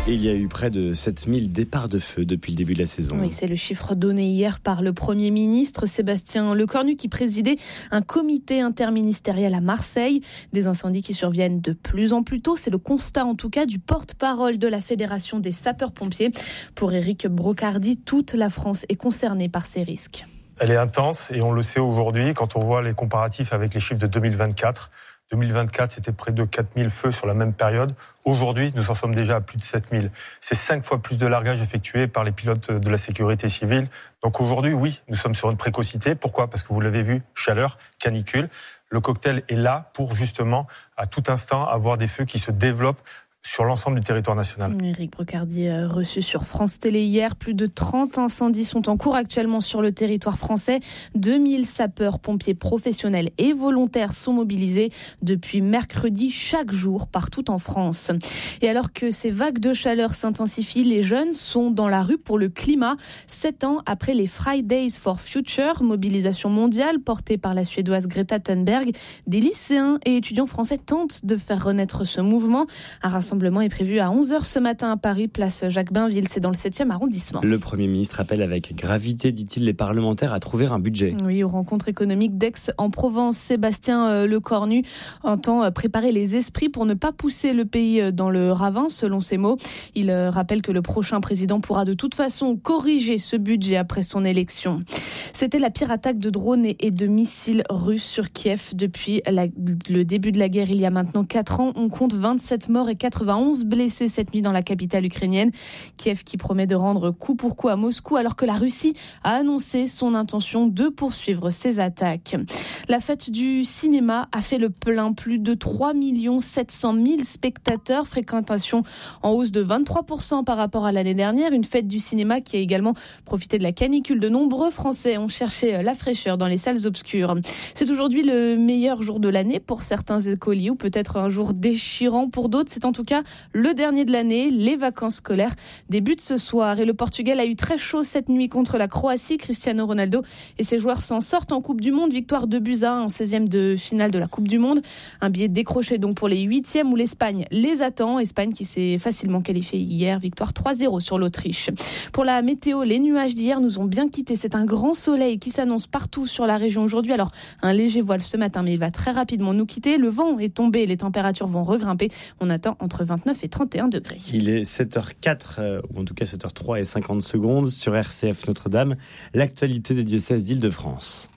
Et il y a eu près de 7000 départs de feu depuis le début de la saison. Oui, c'est le chiffre donné hier par le Premier ministre Sébastien Lecornu qui présidait un comité interministériel à Marseille. Des incendies qui surviennent de plus en plus tôt. C'est le constat en tout cas du porte-parole de la Fédération des sapeurs-pompiers. Pour Éric Brocardi, toute la France est concernée par ces risques. Elle est intense et on le sait aujourd'hui quand on voit les comparatifs avec les chiffres de 2024. 2024, c'était près de 4000 feux sur la même période. Aujourd'hui, nous en sommes déjà à plus de 7000. C'est 5 fois plus de largage effectué par les pilotes de la sécurité civile. Donc aujourd'hui, oui, nous sommes sur une précocité. Pourquoi ? Parce que vous l'avez vu, chaleur, canicule. Le cocktail est là pour justement, à tout instant, avoir des feux qui se développent sur l'ensemble du territoire national. Éric Brocardi reçu sur France Télé hier. Plus de 30 incendies sont en cours actuellement sur le territoire français. 2000 sapeurs-pompiers professionnels et volontaires sont mobilisés depuis mercredi chaque jour partout en France. Et alors que ces vagues de chaleur s'intensifient, les jeunes sont dans la rue pour le climat. 7 ans après les Fridays for Future, mobilisation mondiale portée par la Suédoise Greta Thunberg, des lycéens et étudiants français tentent de faire renaître ce mouvement. Un rassemblement est prévu à 11h ce matin à Paris, place Jacques Bainville, c'est dans le 7e arrondissement. Le Premier ministre appelle avec gravité, dit-il, les parlementaires à trouver un budget. Oui, aux rencontres économiques d'Aix-en-Provence, Sébastien Lecornu entend préparer les esprits pour ne pas pousser le pays dans le ravin, selon ses mots. Il rappelle que le prochain président pourra de toute façon corriger ce budget après son élection. C'était la pire attaque de drones et de missiles russes sur Kiev depuis le début de la guerre il y a maintenant 4 ans. On compte 27 morts et 91 blessés cette nuit dans la capitale ukrainienne. Kiev qui promet de rendre coup pour coup à Moscou alors que la Russie a annoncé son intention de poursuivre ses attaques. La fête du cinéma a fait le plein. Plus de 3 700 000 spectateurs, fréquentation en hausse de 23% par rapport à l'année dernière. Une fête du cinéma qui a également profité de la canicule. De nombreux Français ont cherché la fraîcheur dans les salles obscures. C'est aujourd'hui le meilleur jour de l'année pour certains écoliers ou peut-être un jour déchirant pour d'autres. C'est en tout cas le dernier de l'année. Les vacances scolaires débutent ce soir et le Portugal a eu très chaud cette nuit contre la Croatie. Cristiano Ronaldo et ses joueurs s'en sortent en Coupe du Monde. Victoire 2-1 en 16e de finale de la Coupe du Monde. Un billet décroché donc pour les 8e où l'Espagne les attend. Espagne qui s'est facilement qualifiée hier. Victoire 3-0 sur l'Autriche. Pour la météo, les nuages d'hier nous ont bien quittés. C'est un grand soleil qui s'annonce partout sur la région aujourd'hui. Alors un léger voile ce matin mais il va très rapidement nous quitter. Le vent est tombé, les températures vont regrimper. On attend entre 29 et 31 degrés. Il est 7h04, ou en tout cas 7h03 et 50 secondes sur RCF Notre-Dame. L'actualité des diocèses d'Île-de-France.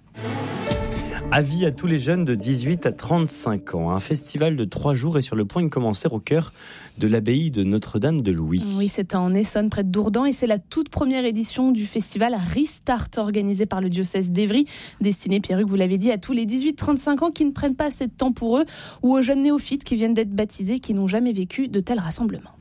Avis à tous les jeunes de 18 à 35 ans. Un festival de 3 jours est sur le point de commencer au cœur de l'abbaye de Notre-Dame de Louis. Oui, c'est en Essonne, près de Dourdan, et c'est la toute première édition du festival Restart, organisé par le diocèse d'Évry, destiné, Pierruc, vous l'avez dit, à tous les 18-35 ans qui ne prennent pas assez de temps pour eux, ou aux jeunes néophytes qui viennent d'être baptisés, qui n'ont jamais vécu de tels rassemblements.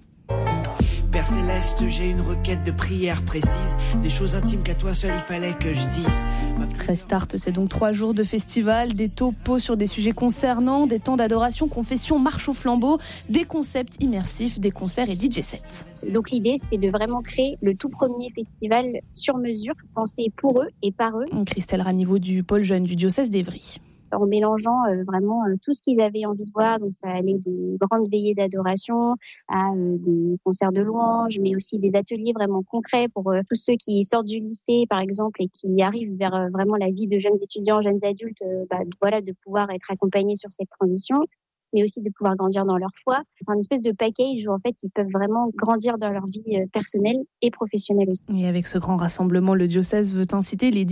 Père Céleste, j'ai une requête de prière précise, des choses intimes qu'à toi seul il fallait que je dise. Restart, c'est donc 3 jours de festival, des topos sur des sujets concernants, des temps d'adoration, confession, marche au flambeau, des concepts immersifs, des concerts et DJ sets. Donc l'idée, c'était de vraiment créer le tout premier festival sur mesure, pensé pour eux et par eux. Christelle Raniveau du pôle jeune du diocèse d'Évry. En mélangeant vraiment tout ce qu'ils avaient envie de voir. Donc ça allait de grandes veillées d'adoration à des concerts de louanges, mais aussi des ateliers vraiment concrets pour tous ceux qui sortent du lycée, par exemple, et qui arrivent vers vraiment la vie de jeunes étudiants, jeunes adultes, de pouvoir être accompagnés sur cette transition, mais aussi de pouvoir grandir dans leur foi. C'est un espèce de package où en fait ils peuvent vraiment grandir dans leur vie personnelle et professionnelle aussi. Et avec ce grand rassemblement, le diocèse veut inciter les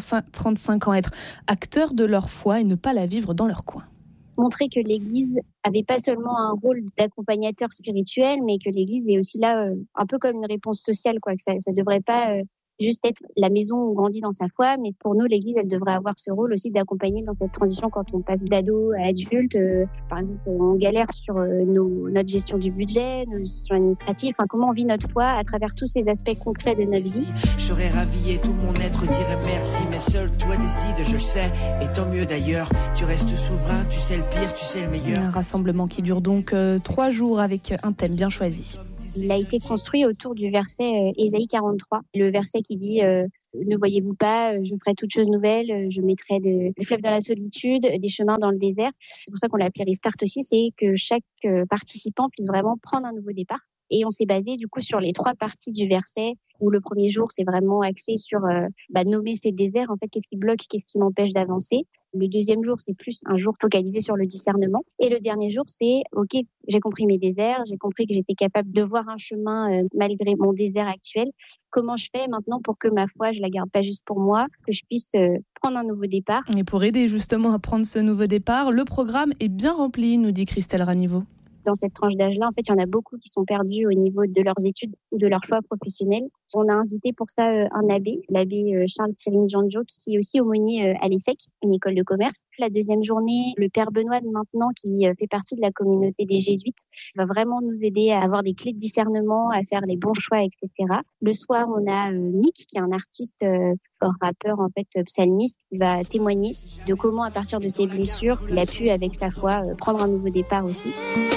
18-35 ans à être acteurs de leur foi et ne pas la vivre dans leur coin. Montrer que l'Église avait pas seulement un rôle d'accompagnateur spirituel, mais que l'Église est aussi là un peu comme une réponse sociale, quoi. Que ça devrait pas juste être la maison où on grandit dans sa foi, mais pour nous, l'Église, elle devrait avoir ce rôle aussi d'accompagner dans cette transition quand on passe d'ado à adulte. Par exemple, on galère sur notre gestion du budget, notre gestion administrative, comment on vit notre foi à travers tous ces aspects concrets de notre vie. Je serais ravi et tout mon être dirait merci, mais seul toi décides, je le sais, et tant mieux d'ailleurs. Tu restes souverain, tu sais le pire, tu sais le meilleur. Un rassemblement qui dure donc 3 jours avec un thème bien choisi. Il a été construit autour du verset Ésaïe 43, le verset qui dit ne voyez-vous pas, je ferai toutes choses nouvelles, je mettrai des fleuves dans la solitude, des chemins dans le désert. C'est pour ça qu'on l'a appelé Restart aussi, c'est que chaque participant puisse vraiment prendre un nouveau départ. Et on s'est basé du coup sur les 3 parties du verset, où le premier jour, c'est vraiment axé sur nommer ces déserts, en fait, qu'est-ce qui bloque, qu'est-ce qui m'empêche d'avancer. Le deuxième jour, c'est plus un jour focalisé sur le discernement. Et le dernier jour, c'est OK, j'ai compris mes déserts, j'ai compris que j'étais capable de voir un chemin malgré mon désert actuel. Comment je fais maintenant pour que ma foi, je la garde pas juste pour moi, que je puisse prendre un nouveau départ. Et pour aider justement à prendre ce nouveau départ, le programme est bien rempli, nous dit Christelle Raniveau. Dans cette tranche d'âge-là, en fait, il y en a beaucoup qui sont perdus au niveau de leurs études ou de leur foi professionnelle. On a invité pour ça un abbé, l'abbé Charles Thierry Janjo, qui est aussi aumônier à l'ESSEC, une école de commerce. La deuxième journée, le père Benoît de maintenant, qui fait partie de la communauté des Jésuites, va vraiment nous aider à avoir des clés de discernement, à faire les bons choix, etc. Le soir, on a Mick, qui est un artiste rappeur, en fait, psalmiste, qui va témoigner de comment, à partir de ses blessures, il a pu, avec sa foi, prendre un nouveau départ aussi.